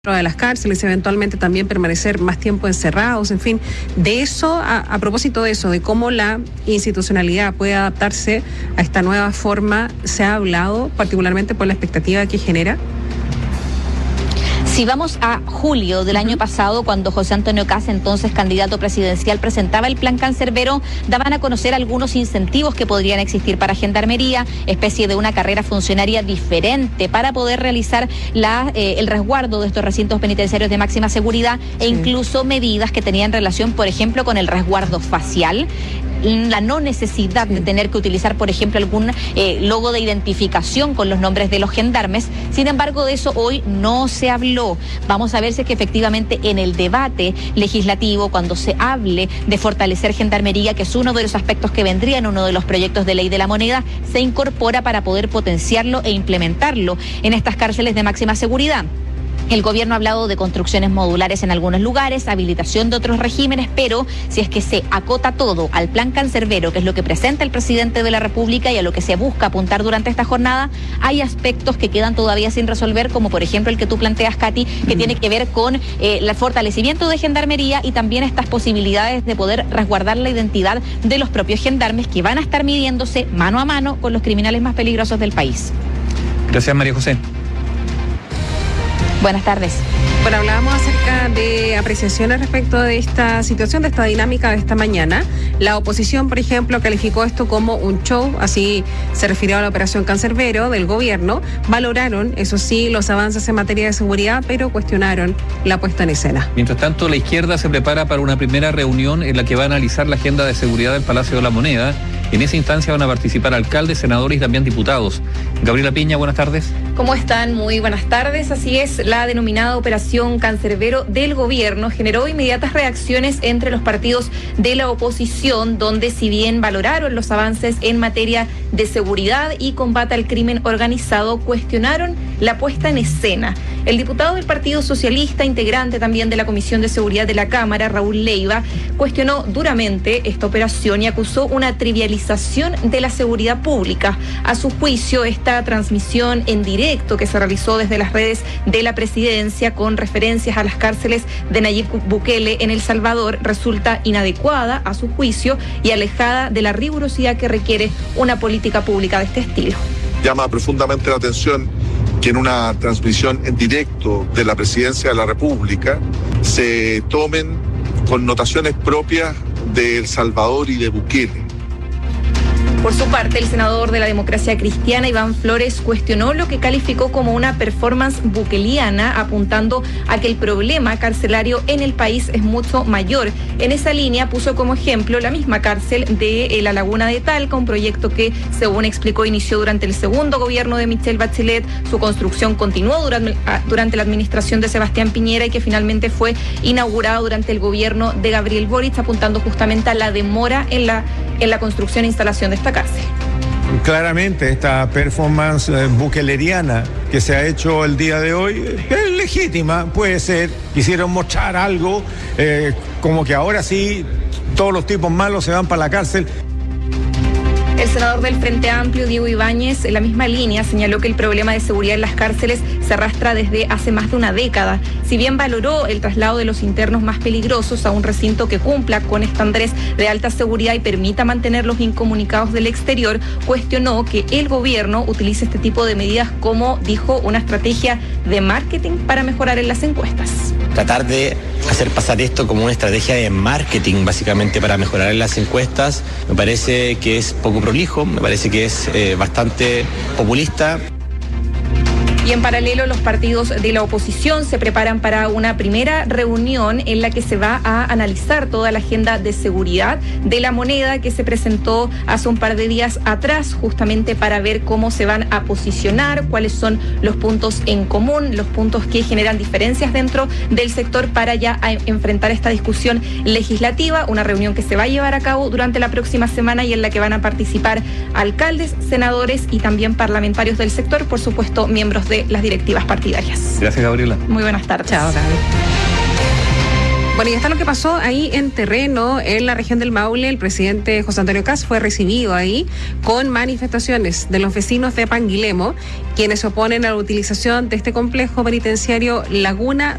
de las cárceles, eventualmente también permanecer más tiempo encerrados, en fin, de eso, a propósito de eso, de cómo la institucionalidad puede adaptarse a esta nueva forma, se ha hablado particularmente por la expectativa que genera. Si vamos a julio del año pasado, cuando José Antonio Kast, entonces candidato presidencial, presentaba el plan Cancerbero, daban a conocer algunos incentivos que podrían existir para Gendarmería, especie de una carrera funcionaria diferente para poder realizar el resguardo de estos recintos penitenciarios de máxima seguridad e incluso medidas que tenían relación, por ejemplo, con el resguardo facial. La no necesidad de tener que utilizar, por ejemplo, algún logo de identificación con los nombres de los gendarmes. Sin embargo, de eso hoy no se habló. Vamos a ver si es que efectivamente en el debate legislativo, cuando se hable de fortalecer Gendarmería, que es uno de los aspectos que vendría en uno de los proyectos de ley de la moneda, se incorpora para poder potenciarlo e implementarlo en estas cárceles de máxima seguridad. El gobierno ha hablado de construcciones modulares en algunos lugares, habilitación de otros regímenes, pero si es que se acota todo al plan Cancerbero, que es lo que presenta el presidente de la República y a lo que se busca apuntar durante esta jornada, hay aspectos que quedan todavía sin resolver, como por ejemplo el que tú planteas, Katy, que tiene que ver con el fortalecimiento de Gendarmería y también estas posibilidades de poder resguardar la identidad de los propios gendarmes que van a estar midiéndose mano a mano con los criminales más peligrosos del país. Gracias, María José. Buenas tardes. Bueno, hablábamos acerca de apreciaciones respecto de esta situación, de esta dinámica de esta mañana. La oposición, por ejemplo, calificó esto como un show, así se refirió a la operación Cancerbero del gobierno. Valoraron, eso sí, los avances en materia de seguridad, pero cuestionaron la puesta en escena. Mientras tanto, la izquierda se prepara para una primera reunión en la que va a analizar la agenda de seguridad del Palacio de la Moneda. En esa instancia van a participar alcaldes, senadores y también diputados. Gabriela Piña, buenas tardes. ¿Cómo están? Muy buenas tardes. Así es, la denominada operación Cancerbero del gobierno generó inmediatas reacciones entre los partidos de la oposición, donde si bien valoraron los avances en materia de seguridad y combate al crimen organizado, cuestionaron la puesta en escena. El diputado del Partido Socialista, integrante también de la Comisión de Seguridad de la Cámara, Raúl Leiva, cuestionó duramente esta operación y acusó una trivialización de la seguridad pública. A su juicio, esta transmisión en directo que se realizó desde las redes de la presidencia con referencias a las cárceles de Nayib Bukele en El Salvador resulta inadecuada a su juicio y alejada de la rigurosidad que requiere una política pública de este estilo. Llama profundamente la atención que en una transmisión en directo de la Presidencia de la República se tomen connotaciones propias de El Salvador y de Bukele. Por su parte, el senador de la Democracia Cristiana, Iván Flores, cuestionó lo que calificó como una performance bukeliana, apuntando a que el problema carcelario en el país es mucho mayor. En esa línea puso como ejemplo la misma cárcel de la Laguna de Talca, un proyecto que, según explicó, inició durante el segundo gobierno de Michelle Bachelet. Su construcción continuó durante la administración de Sebastián Piñera y que finalmente fue inaugurada durante el gobierno de Gabriel Boric, apuntando justamente a la demora en la construcción e instalación de esta cárcel. Claramente esta performance bukeleriana que se ha hecho el día de hoy es legítima, puede ser, quisieron mostrar algo, como que ahora sí todos los tipos malos se van para la cárcel. El senador del Frente Amplio, Diego Ibáñez, en la misma línea, señaló que el problema de seguridad en las cárceles se arrastra desde hace más de una década. Si bien valoró el traslado de los internos más peligrosos a un recinto que cumpla con estándares de alta seguridad y permita mantenerlos incomunicados del exterior, cuestionó que el gobierno utilice este tipo de medidas como, dijo, una estrategia de marketing para mejorar en las encuestas. Tratar de hacer pasar esto como una estrategia de marketing, básicamente, para mejorar en las encuestas, me parece que es poco prolijo, me parece que es bastante populista. Y en paralelo, los partidos de la oposición se preparan para una primera reunión en la que se va a analizar toda la agenda de seguridad de la moneda que se presentó hace un par de días atrás, justamente para ver cómo se van a posicionar, cuáles son los puntos en común, los puntos que generan diferencias dentro del sector para ya enfrentar esta discusión legislativa, una reunión que se va a llevar a cabo durante la próxima semana y en la que van a participar alcaldes, senadores y también parlamentarios del sector, por supuesto, miembros de las directivas partidarias. Gracias, Gabriela. Muy buenas tardes. Chao, Gabriela. Bueno, y está lo que pasó ahí en terreno, en la región del Maule. El presidente José Antonio Kast fue recibido ahí con manifestaciones de los vecinos de Panguilemo, quienes se oponen a la utilización de este complejo penitenciario Laguna